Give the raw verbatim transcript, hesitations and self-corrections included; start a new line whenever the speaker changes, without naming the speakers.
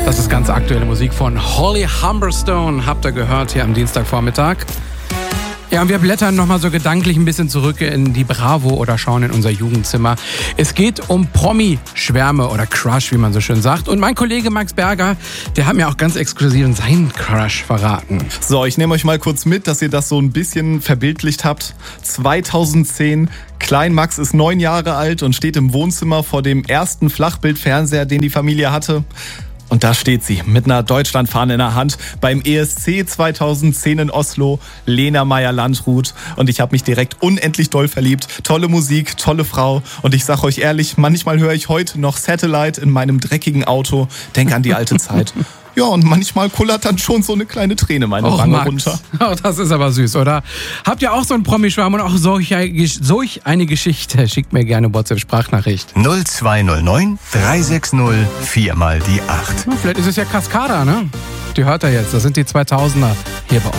Das ist ganz aktuelle Musik von Holly Humberstone, habt ihr gehört hier am Dienstagvormittag. Ja, und wir blättern nochmal so gedanklich ein bisschen zurück in die Bravo oder schauen in unser Jugendzimmer. Es geht um Promi-Schwärme oder Crush, wie man so schön sagt. Und mein Kollege Max Berger, der hat mir auch ganz exklusiv seinen Crush verraten.
So, ich nehme euch mal kurz mit, dass ihr das so ein bisschen verbildlicht habt. zweitausendzehn, Klein Max ist neun Jahre alt und steht im Wohnzimmer vor dem ersten Flachbildfernseher, den die Familie hatte. Und da steht sie, mit einer Deutschlandfahne in der Hand, beim E S C zweitausendzehn in Oslo, Lena Meyer-Landrut. Und ich habe mich direkt unendlich doll verliebt. Tolle Musik, tolle Frau. Und ich sag euch ehrlich, manchmal höre ich heute noch Satellite in meinem dreckigen Auto, denke an die alte Zeit. Ja, und manchmal kullert dann schon so eine kleine Träne meine
Och,
Wange
Max.
runter.
Oh, das ist aber süß, oder? Habt ihr auch so einen Promi-Schwarm und auch solch, solch eine Geschichte? Schickt mir gerne WhatsApp-Sprachnachricht.
null zwei null neun drei sechs null vier mal die acht.
Na, vielleicht ist es ja Cascada, ne? Die hört er jetzt. Das sind die zweitausender hier bei uns.